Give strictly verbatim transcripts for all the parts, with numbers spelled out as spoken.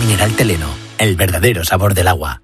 mineral Teleno, el verdadero sabor del agua.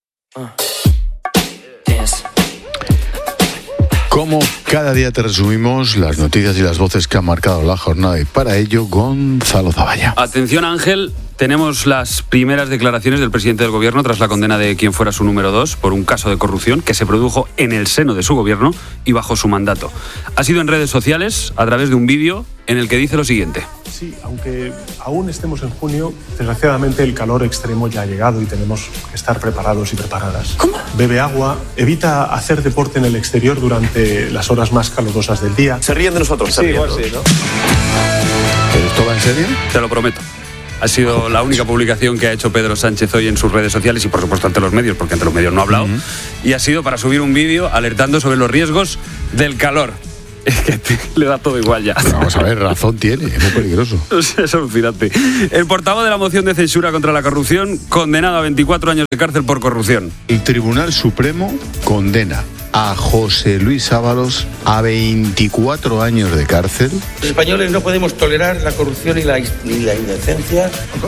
Como cada día te resumimos las noticias y las voces que han marcado la jornada, y para ello Gonzalo Zavalla. Atención, Ángel, tenemos las primeras declaraciones del presidente del gobierno tras la condena de quien fuera su número dos por un caso de corrupción que se produjo en el seno de su gobierno y bajo su mandato. Ha sido en redes sociales a través de un vídeo en el que dice lo siguiente. Sí, aunque aún estemos en junio, desgraciadamente el calor extremo ya ha llegado y tenemos que estar preparados y preparadas. ¿Cómo? Bebe agua, evita hacer deporte en el exterior durante las horas más calurosas del día. Se ríen de nosotros. Sí, igual sí, ¿no? ¿Pero esto va en serio? Te lo prometo. Ha sido la única publicación que ha hecho Pedro Sánchez hoy en sus redes sociales y, por supuesto, ante los medios, porque ante los medios no ha hablado. Uh-huh. Y ha sido para subir un vídeo alertando sobre los riesgos del calor. Es que te, le da todo igual ya. Pero vamos a ver, razón tiene, es muy peligroso. Es alucinante. El portavoz de la moción de censura contra la corrupción, condenado a veinticuatro años de cárcel por corrupción. El Tribunal Supremo condena a José Luis Ábalos a veinticuatro años de cárcel. Los españoles no podemos tolerar la corrupción y la, y la indecencia.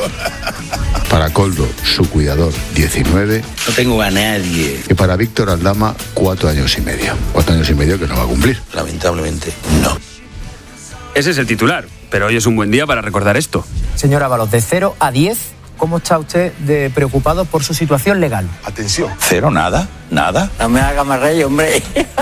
Para Coldo, su cuidador, diecinueve. No tengo a nadie. Y para Víctor Aldama, cuatro años y medio. Cuatro años y medio que no va a cumplir. Lamentablemente, no. Ese es el titular, pero hoy es un buen día para recordar esto. Señor Ábalos, de cero a diez, ¿cómo está usted de preocupado por su situación legal? Atención. ¿Cero? ¿Nada? ¿Nada? No me haga más rey, hombre.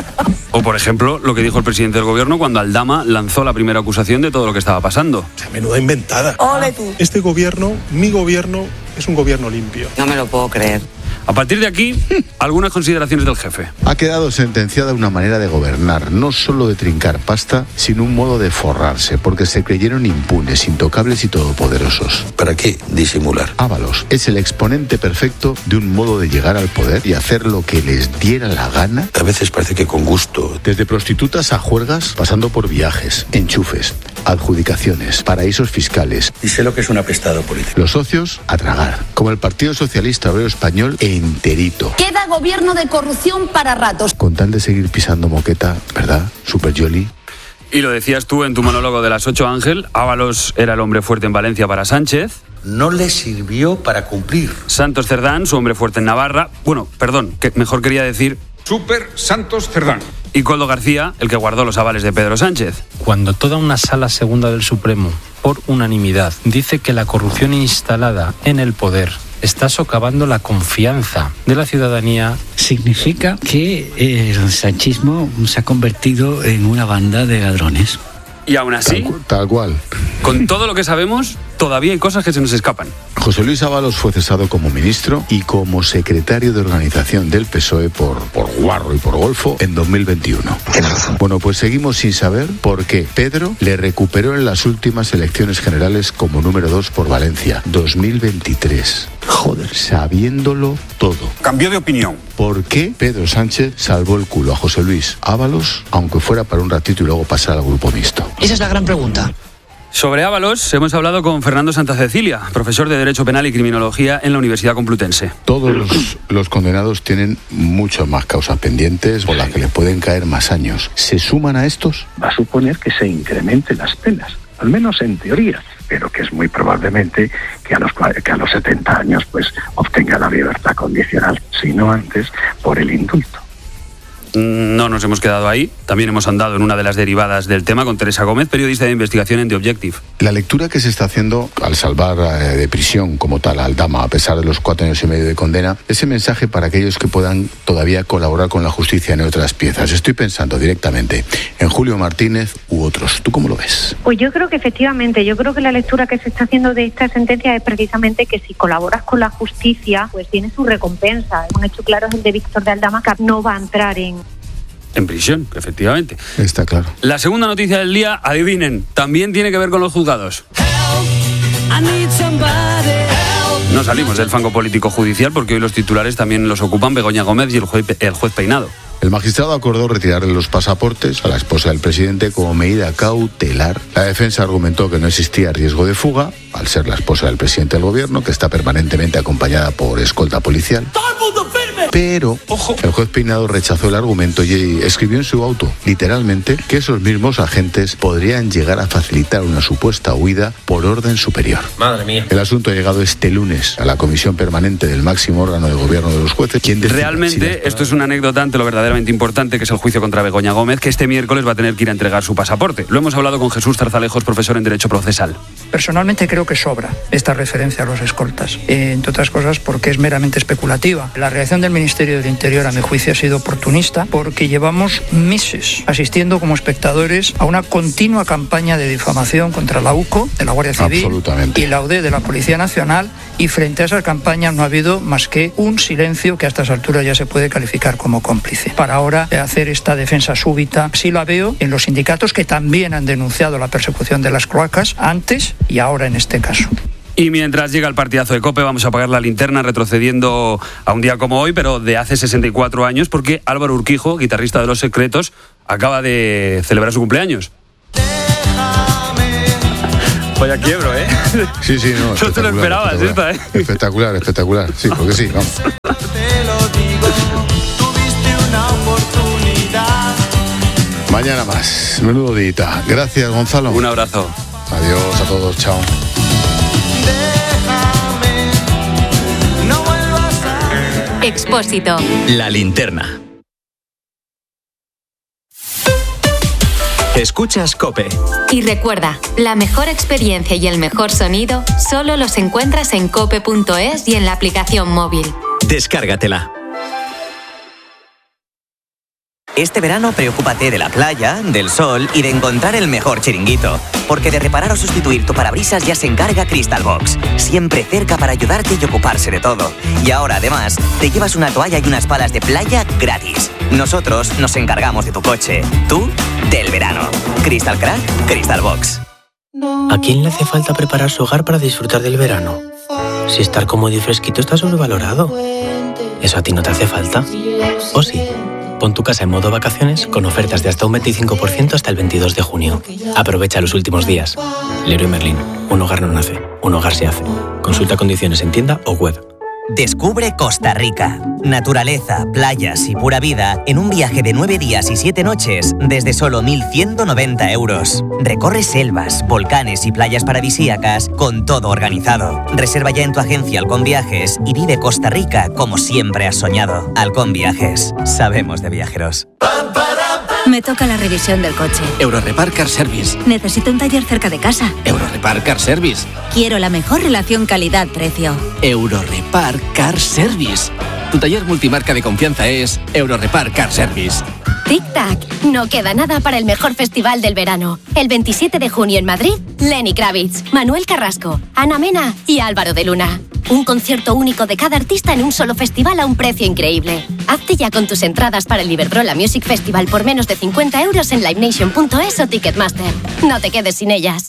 O, por ejemplo, lo que dijo el presidente del gobierno cuando Aldama lanzó la primera acusación de todo lo que estaba pasando. O sea, menuda inventada. ¡Ole tú! Este gobierno, mi gobierno, es un gobierno limpio. No me lo puedo creer. A partir de aquí, algunas consideraciones del jefe. Ha quedado sentenciada una manera de gobernar, no solo de trincar pasta, sino un modo de forrarse, porque se creyeron impunes, intocables y todopoderosos. ¿Para qué disimular? Ábalos es el exponente perfecto de un modo de llegar al poder y hacer lo que les diera la gana. A veces parece que con gusto. Desde prostitutas a juergas, pasando por viajes, enchufes, adjudicaciones, paraísos fiscales. Y sé lo que es un apestado político. Los socios a tragar, como el Partido Socialista Obrero Español enterito. Queda gobierno de corrupción para ratos. Con tal de seguir pisando moqueta, ¿verdad? Super jolly. Y lo decías tú en tu monólogo de las ocho, Ángel, Ábalos era el hombre fuerte en Valencia para Sánchez. No le sirvió para cumplir. Santos Cerdán, su hombre fuerte en Navarra. Bueno, perdón, que mejor quería decir... Super Santos Cerdán. Y Coldo García, el que guardó los avales de Pedro Sánchez. Cuando toda una sala segunda del Supremo, por unanimidad, dice que la corrupción instalada en el poder está socavando la confianza de la ciudadanía, significa que el sanchismo se ha convertido en una banda de ladrones. Y aún así, tal, tal cual. Con todo lo que sabemos, todavía hay cosas que se nos escapan. José Luis Ábalos fue cesado como ministro y como secretario de organización del P S O E por, por guarro y por golfo en dos mil veintiuno. Tienes razón. Bueno, pues seguimos sin saber por qué Pedro le recuperó en las últimas elecciones generales como número dos por Valencia, dos mil veintitrés. Joder, sabiéndolo todo. Cambió de opinión. ¿Por qué Pedro Sánchez salvó el culo a José Luis Ábalos, aunque fuera para un ratito y luego pasar al grupo mixto? Esa es la gran pregunta. Sobre Ábalos hemos hablado con Fernando Santacecilia, profesor de Derecho Penal y Criminología en la Universidad Complutense. Todos los, los condenados tienen muchas más causas pendientes por las que les pueden caer más años. ¿Se suman a estos? Va a suponer que se incrementen las penas, al menos en teoría, pero que es muy probablemente que a los, que a los setenta años pues obtenga la libertad condicional, si no antes, por el indulto. No nos hemos quedado ahí. También hemos andado en una de las derivadas del tema con Teresa Gómez, periodista de investigación en The Objective. La lectura que se está haciendo al salvar eh, de prisión como tal a Aldama, a pesar de los cuatro años y medio de condena, ese mensaje para aquellos que puedan todavía colaborar con la justicia en otras piezas. Estoy pensando directamente en Julio Martínez u otros. ¿Tú cómo lo ves? Pues yo creo que efectivamente, yo creo que la lectura que se está haciendo de esta sentencia es precisamente que si colaboras con la justicia, pues tiene su recompensa. Un hecho claro es el de Víctor de Aldama, que no va a entrar en En prisión, efectivamente. Está claro. La segunda noticia del día, adivinen, también tiene que ver con los juzgados. No salimos del fango político judicial porque hoy los titulares también los ocupan Begoña Gómez y el juez, el juez Peinado. El magistrado acordó retirarle los pasaportes a la esposa del presidente como medida cautelar. La defensa argumentó que no existía riesgo de fuga, al ser la esposa del presidente del gobierno, que está permanentemente acompañada por escolta policial. ¡Todo el mundo firme! Pero Ojo. el juez Peinado rechazó el argumento y escribió en su auto, literalmente, que esos mismos agentes podrían llegar a facilitar una supuesta huida por orden superior. Madre mía. El asunto ha llegado este lunes a la comisión permanente del máximo órgano de gobierno de los jueces. Quien Realmente, si esto es una anécdota ante lo verdaderamente importante, que es el juicio contra Begoña Gómez, que este miércoles va a tener que ir a entregar su pasaporte. Lo hemos hablado con Jesús Zarzalejos, profesor en Derecho Procesal. Personalmente creo que sobra esta referencia a los escoltas, eh, entre otras cosas porque es meramente especulativa. La reacción del Ministerio del Interior, a mi juicio, ha sido oportunista porque llevamos meses asistiendo como espectadores a una continua campaña de difamación contra la U C O, de la Guardia Civil, y la U D E, de la Policía Nacional, y frente a esa campaña no ha habido más que un silencio que a estas alturas ya se puede calificar como cómplice. Para ahora hacer esta defensa súbita, sí la veo en los sindicatos que también han denunciado la persecución de las cloacas antes y ahora en este caso. Y mientras llega el partidazo de COPE, vamos a apagar la linterna retrocediendo a un día como hoy, pero de hace sesenta y cuatro años, porque Álvaro Urquijo, guitarrista de Los Secretos, acaba de celebrar su cumpleaños. Vaya quiebro, ¿eh? Sí, sí, no. No te lo esperabas, esta, ¿eh? Espectacular, espectacular. Sí, porque sí, vamos. Mañana más. Menudo dita. Gracias, Gonzalo. Un abrazo. Adiós a todos. Chao. Expósito. La linterna. Escuchas COPE. Y recuerda, la mejor experiencia y el mejor sonido solo los encuentras en cope punto es y en la aplicación móvil. Descárgatela. Este verano preocúpate de la playa, del sol y de encontrar el mejor chiringuito. Porque de reparar o sustituir tu parabrisas ya se encarga Crystal Box. Siempre cerca para ayudarte y ocuparse de todo. Y ahora, además, te llevas una toalla y unas palas de playa gratis. Nosotros nos encargamos de tu coche. Tú, del verano. Crystal Crack, Crystal Box. ¿A quién le hace falta preparar su hogar para disfrutar del verano? Si estar cómodo y fresquito está sobrevalorado. ¿Eso a ti no te hace falta? ¿O sí? Pon tu casa en modo vacaciones con ofertas de hasta un veinticinco por ciento hasta el veintidós de junio. Aprovecha los últimos días. Leroy Merlin. Un hogar no nace, un hogar se hace. Consulta condiciones en tienda o web. Descubre Costa Rica. Naturaleza, playas y pura vida en un viaje de nueve días y siete noches desde solo mil ciento noventa euros. Recorre selvas, volcanes y playas paradisíacas con todo organizado. Reserva ya en tu agencia Halcón Viajes y vive Costa Rica como siempre has soñado. Halcón Viajes. Sabemos de viajeros. Me toca la revisión del coche. Eurorepar Car Service. Necesito un taller cerca de casa. Eurorepar Car Service. Quiero la mejor relación calidad-precio. Eurorepar Car Service. Tu taller multimarca de confianza es Eurorepar Car Service. Tic-tac, no queda nada para el mejor festival del verano. El veintisiete de junio en Madrid, Lenny Kravitz, Manuel Carrasco, Ana Mena y Álvaro de Luna. Un concierto único de cada artista en un solo festival a un precio increíble. Hazte ya con tus entradas para el Iberdrola Music Festival por menos de cincuenta euros en livenation punto es o Ticketmaster. No te quedes sin ellas.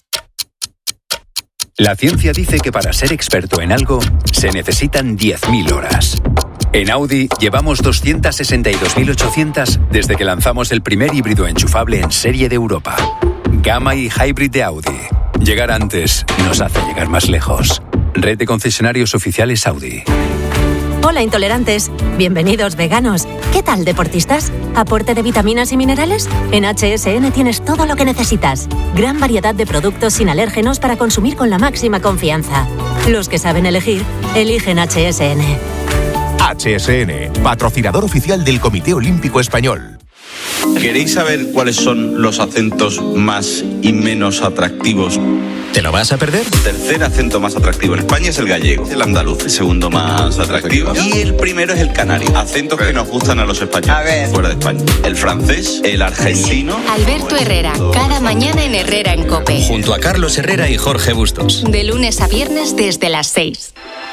La ciencia dice que para ser experto en algo se necesitan diez mil horas. En Audi llevamos doscientas sesenta y dos mil ochocientas desde que lanzamos el primer híbrido enchufable en serie de Europa. Gamma y Hybrid de Audi. Llegar antes nos hace llegar más lejos. Red de concesionarios oficiales Audi. Hola intolerantes, bienvenidos veganos. ¿Qué tal deportistas? ¿Aporte de vitaminas y minerales? En H S N tienes todo lo que necesitas. Gran variedad de productos sin alérgenos para consumir con la máxima confianza. Los que saben elegir, eligen H S N. H S N, patrocinador oficial del Comité Olímpico Español. ¿Queréis saber cuáles son los acentos más y menos atractivos? ¿Te lo vas a perder? El tercer acento más atractivo en España es el gallego, el andaluz, el segundo más atractivo. Y el primero es el canario. Acentos que nos gustan a los españoles fuera de España. El francés, el argentino. Alberto Herrera, cada mañana en Herrera en COPE. Junto a Carlos Herrera y Jorge Bustos. De lunes a viernes desde las seis.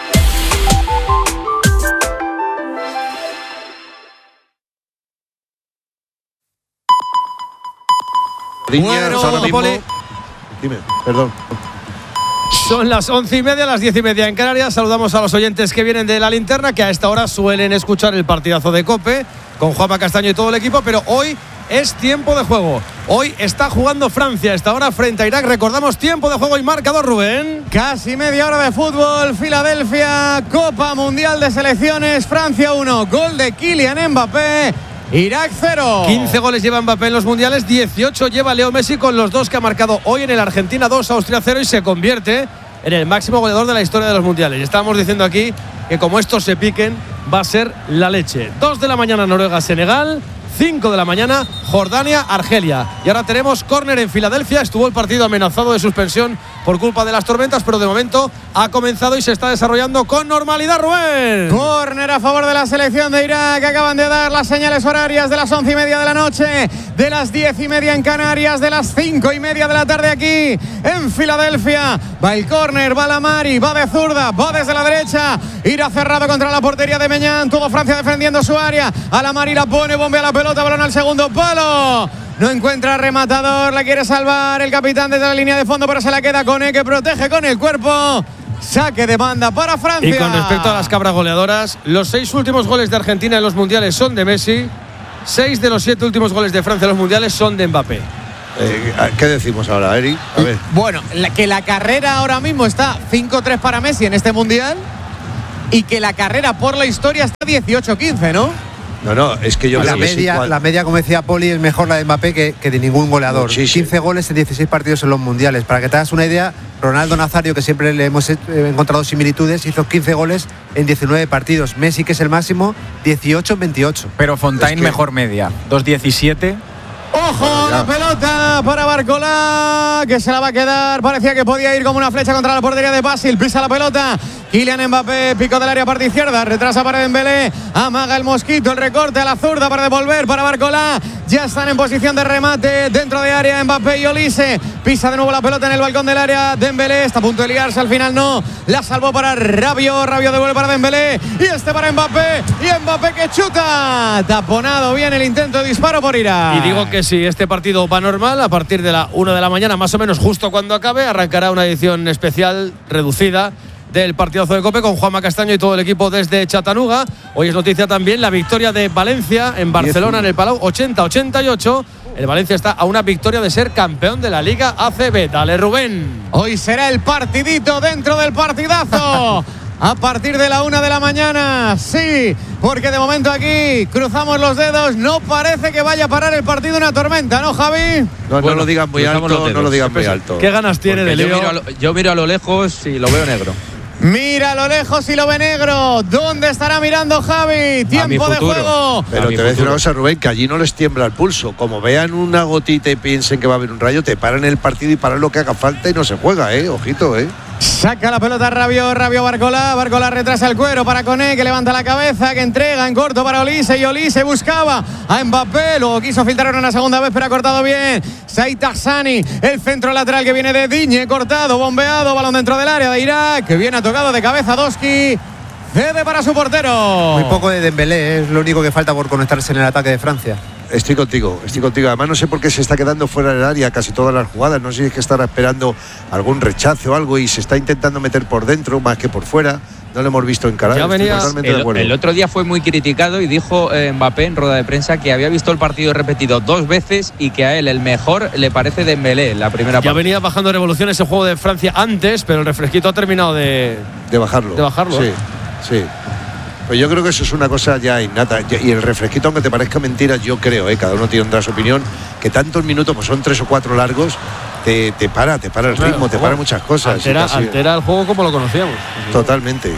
Bueno, ahora mismo... Dime, perdón. Son las once y media, las diez y media en Canarias. Saludamos a los oyentes que vienen de la linterna, que a esta hora suelen escuchar el partidazo de COPE con Juanma Castaño y todo el equipo, pero hoy es tiempo de juego. Hoy está jugando Francia, esta hora frente a Irak. Recordamos tiempo de juego y marcador, Rubén. Casi media hora de fútbol. Filadelfia, Copa Mundial de Selecciones. Francia uno, gol de Kylian Mbappé. Irak cero. quince goles lleva Mbappé en los mundiales, dieciocho lleva Leo Messi con los dos que ha marcado hoy en el Argentina dos, Austria cero, y se convierte en el máximo goleador de la historia de los mundiales. Y estábamos diciendo aquí que como estos se piquen va a ser la leche. dos de la mañana Noruega-Senegal, cinco de la mañana Jordania-Argelia. Y ahora tenemos córner en Filadelfia. Estuvo el partido amenazado de suspensión por culpa de las tormentas, pero de momento ha comenzado y se está desarrollando con normalidad, Rubén. Córner a favor de la selección de Irak. Acaban de dar las señales horarias de las once y media de la noche, de las diez y media en Canarias, de las cinco y media de la tarde aquí en Filadelfia. Va el córner, va la Mari, va de zurda, va desde la derecha. Irá cerrado contra la portería de Meñán. Todo Francia defendiendo su área. A la Mari la pone, bombea la pelota, balón al segundo palo. No encuentra rematador, la quiere salvar el capitán desde la línea de fondo, pero se la queda Koné, que protege con el cuerpo. Saque de banda para Francia. Y con respecto a las cabras goleadoras, los seis últimos goles de Argentina en los mundiales son de Messi. Seis de los siete últimos goles de Francia en los mundiales son de Mbappé. Eh, ¿Qué decimos ahora, Eri? A ver. Bueno, la, que la carrera ahora mismo está cinco tres para Messi en este mundial y que la carrera por la historia está dieciocho quince, ¿no? No, no, es que yo la creo que media, igual. la media, como decía Poli, es mejor la de Mbappé que, que de ningún goleador. Muchísimo. quince goles en dieciséis partidos en los mundiales. Para que te hagas una idea, Ronaldo Nazario, que siempre le hemos encontrado similitudes, hizo quince goles en diecinueve partidos. Messi, que es el máximo, dieciocho en veintiocho. Pero Fontaine, es que... mejor media, dos diecisiete. ¡Ojo! La pelota para Barcola, que se la va a quedar. Parecía que podía ir como una flecha contra la portería de Basil. Pisa la pelota. Kylian Mbappé, pico del área, parte izquierda. Retrasa para Dembélé. Amaga el mosquito, el recorte a la zurda para devolver para Barcola. Ya están en posición de remate dentro de área Mbappé y Olise. Pisa de nuevo la pelota en el balcón del área. Dembélé está a punto de liarse, al final no. La salvó para Rabiot. Rabiot devuelve para Dembélé. Y este para Mbappé. Y Mbappé que chuta. Taponado bien el intento de disparo por Irak. Y digo que si este partido va normal, a partir de la una de la mañana, más o menos justo cuando acabe, arrancará una edición especial reducida del partidazo de COPE con Juanma Castaño y todo el equipo desde Chattanooga. Hoy es noticia también la victoria de Valencia en Barcelona, en el Palau, ochenta a ochenta y ocho. El Valencia está a una victoria de ser campeón de la Liga A C B. Dale, Rubén. Hoy será el partidito dentro del partidazo. A partir de la una de la mañana, sí, porque de momento aquí cruzamos los dedos. No parece que vaya a parar el partido una tormenta, ¿no, Javi? No, bueno, no lo digan muy alto, no lo digan muy alto. ¿Qué ganas tiene de Leo? Leo? Yo miro, a lo, yo miro a lo lejos y lo veo negro. Mira a lo lejos y lo ve negro. ¿Dónde estará mirando Javi? Tiempo de juego. Pero te voy a decir una cosa, Rubén, que allí no les tiembla el pulso. Como vean una gotita y piensen que va a haber un rayo, te paran el partido y paran lo que haga falta y no se juega, ¿eh? Ojito, ¿eh? Saca la pelota Rabiot, Rabiot Barcola, Barcola retrasa el cuero para Koné, que levanta la cabeza, que entrega en corto para Olise, y Olise buscaba a Mbappé, luego quiso filtrar una segunda vez, pero ha cortado bien Said Hassani, el centro lateral que viene de Digne, cortado, bombeado, balón dentro del área de Irak, que viene tocado de cabeza Doski, cede para su portero. Muy poco de Dembélé, es lo único que falta por conectarse en el ataque de Francia. Estoy contigo, estoy contigo. Además no sé por qué se está quedando fuera del área casi todas las jugadas. No sé si es que estará esperando algún rechazo o algo y se está intentando meter por dentro más que por fuera. No lo hemos visto encarar. Ya venía, totalmente el, de acuerdo. el otro día fue muy criticado y dijo eh, Mbappé en rueda de prensa que había visto el partido repetido dos veces y que a él el mejor le parece Dembélé, la primera parte. Ya venía bajando revoluciones el juego de Francia antes, pero el refresquito ha terminado de, de bajarlo. De bajarlo. Sí, sí. Pues yo creo que eso es una cosa ya innata. Y el refresquito, aunque te parezca mentira, yo creo, ¿eh? Cada uno tiene su opinión, que tantos minutos, pues son tres o cuatro largos, te, te para, te para el ritmo, claro, te para muchas cosas. Altera, altera el juego como lo conocíamos. Totalmente.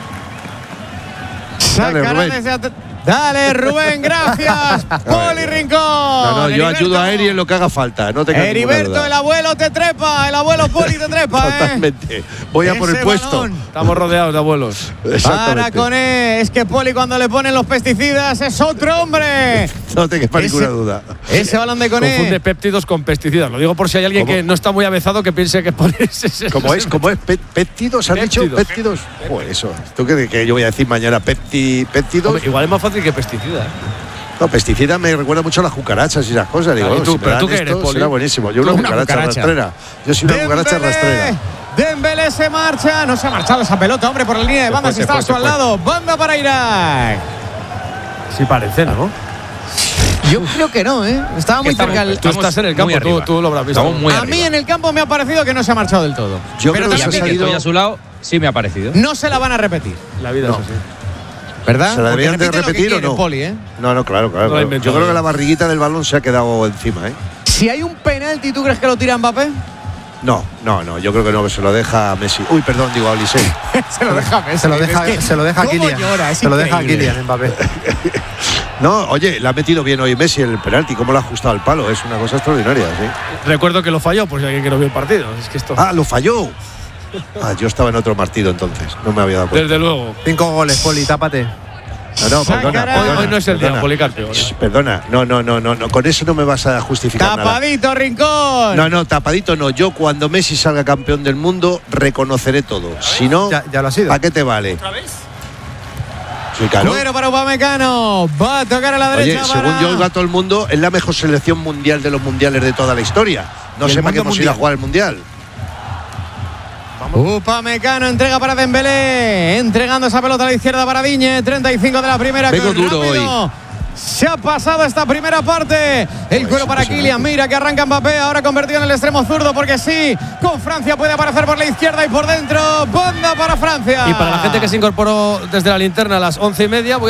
Dale, Rubén. Dale, Rubén, gracias. Poli Rincón. No, no, yo Heriberto. ayudo a Eri en lo que haga falta. No tengas Heriberto, el abuelo te trepa, el abuelo Poli te trepa. Totalmente. ¿eh? Voy a por el Ese puesto. balón. Estamos rodeados de abuelos. Para Koné, es que Poli cuando le ponen los pesticidas es otro hombre. No te quepa ninguna duda. Ese balón de Koné. Confunde péptidos con pesticidas. Lo digo por si hay alguien ¿Cómo? que no está muy avezado que piense que ponerse. ¿Cómo es? ¿Cómo es? ¿Péptidos? ¿Has dicho? ¿Péptidos? Pues eso. ¿Tú crees que yo voy a decir mañana pepti, péptidos? Hombre, igual es más fácil que pesticida. No, pesticida me recuerda mucho a las cucarachas y esas cosas. Digo, ¿Y tú, si pero tú qué esto, eres, Poli? será buenísimo. Yo una, una cucaracha, cucaracha rastrera. Yo soy una Dembélé, cucaracha rastrera. Dembélé se marcha. No se ha marchado esa pelota, hombre, por la línea de banda. Si está a su al lado. Banda para Irak. Sí parece, ¿no? Yo creo que no, ¿eh? Estaba muy cerca. El... Tú estás en el campo, tú, tú lo habrás visto. Muy a mí en el campo me ha parecido que no se ha marchado del todo. Yo pero creo que también se ha salido... a su lado, sí me ha parecido. No se la van a repetir. La vida no. es así. ¿Verdad? ¿Se la deberían de repetir o quieren, no? Poli, ¿eh? No, no, claro, claro. No claro. Yo creo que la barriguita del balón se ha quedado encima, ¿eh? Si hay un penalti, ¿tú crees que lo tira Mbappé? No, no, no, yo creo que no, que se lo deja a Messi. Uy, perdón, digo a Olise. se lo deja a Messi. Se lo deja, es que, se lo deja a Kylian. Llora, se lo deja a Kylian Mbappé. No, oye, le ha metido bien hoy Messi el penalti, cómo lo ha ajustado al palo, es una cosa extraordinaria, ¿sí? Recuerdo que lo falló, por si alguien que no vio el partido. Es que esto... Ah, lo falló. Ah, yo estaba en otro partido entonces, no me había dado cuenta. Desde luego. Cinco goles, Poli, tápate. No, no, perdona, perdona, hoy no es el perdona. día, Policarpio. Shh, Perdona, no, no, no, no, no, con eso no me vas a justificar Tapadito, nada. Rincón. No, no, tapadito no. Yo cuando Messi salga campeón del mundo reconoceré todo. Si no, ya, ya lo ha sido. ¿Para qué te vale? ¿Otra vez? Sí, claro. Bueno para Upamecano. Va a tocar a la derecha. Oye, para... según yo oiga todo el mundo, es la mejor selección mundial de los mundiales de toda la historia. No sé para qué hemos ido a jugar el mundial. Upamecano entrega para Dembélé, entregando esa pelota a la izquierda para Digne, treinta y cinco de la primera. Vengo duro rápido. hoy. Se ha pasado esta primera parte. El cuero para Kylian. Mira que arranca Mbappé. Ahora convertido en el extremo zurdo. Porque sí, con Francia puede aparecer por la izquierda y por dentro. Banda para Francia. Y para la gente que se incorporó desde la linterna a las once y media, voy